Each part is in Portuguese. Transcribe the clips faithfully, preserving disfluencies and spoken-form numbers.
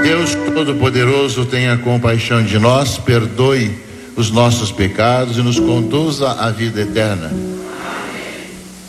Deus Todo-Poderoso, tenha compaixão de nós, perdoe os nossos pecados e nos conduza à vida eterna. Amém.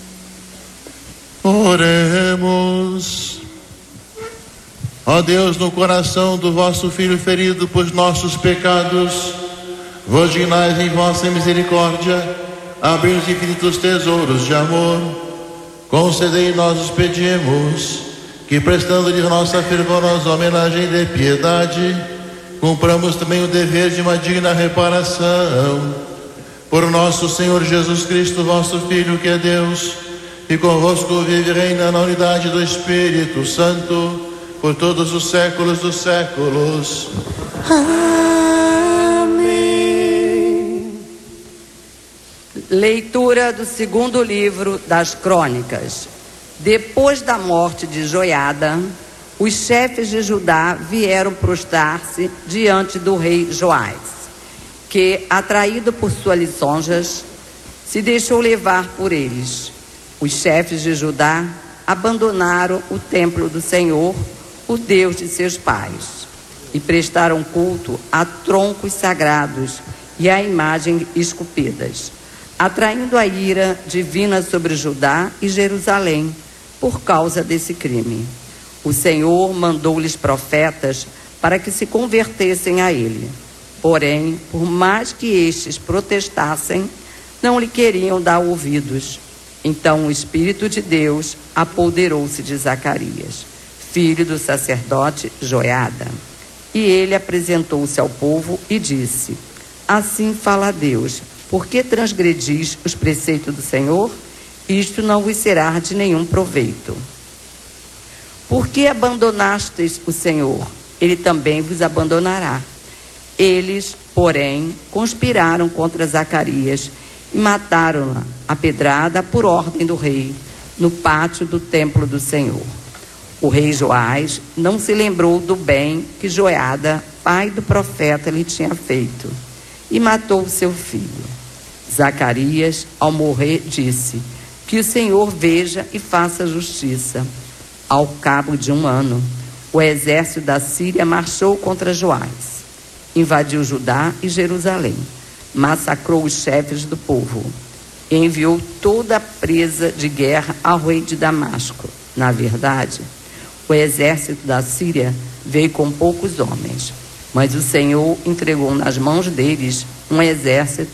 Oremos. Ó Deus, no coração do vosso Filho ferido por nossos pecados, vos dignais em vossa misericórdia abrir os infinitos tesouros de amor. Concedei, nós os pedimos, que prestando-lhe nossa fervorosa homenagem de piedade, cumpramos também o dever de uma digna reparação. Por nosso Senhor Jesus Cristo, vosso Filho, que é Deus, e convosco vive e reina na unidade do Espírito Santo, por todos os séculos dos séculos. Amém. Leitura do segundo livro das Crônicas. Depois da morte de Joiada, os chefes de Judá vieram prostrar-se diante do rei Joás, que, atraído por suas lisonjas, se deixou levar por eles. Os chefes de Judá abandonaram o templo do Senhor, o Deus de seus pais, e prestaram culto a troncos sagrados e a imagens esculpidas, atraindo a ira divina sobre Judá e Jerusalém por causa desse crime. O Senhor mandou-lhes profetas para que se convertessem a ele. Porém, por mais que estes protestassem, não lhe queriam dar ouvidos. Então o Espírito de Deus apoderou-se de Zacarias, filho do sacerdote Joiada. E ele apresentou-se ao povo e disse: assim fala Deus, por que transgredis os preceitos do Senhor? Isto não vos será de nenhum proveito. Por que abandonastes o Senhor? Ele também vos abandonará. Eles, porém, conspiraram contra Zacarias e mataram-na a pedrada por ordem do rei, no pátio do templo do Senhor. O rei Joás não se lembrou do bem que Joiada, pai do profeta, lhe tinha feito, e matou seu filho. Zacarias, ao morrer, disse: que o Senhor veja e faça justiça. Ao cabo de um ano, o exército da Síria marchou contra Joás, invadiu Judá e Jerusalém, massacrou os chefes do povo e enviou toda a presa de guerra ao rei de Damasco. Na verdade, o exército da Síria veio com poucos homens, mas o Senhor entregou nas mãos deles um exército